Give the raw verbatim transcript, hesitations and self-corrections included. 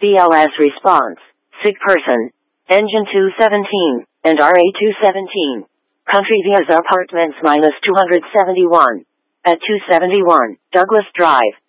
B L S response, sick person, engine two seventeen, and R A two seventeen. Country via apartments minus two seventy-one. At two seventy-one, Douglas Drive.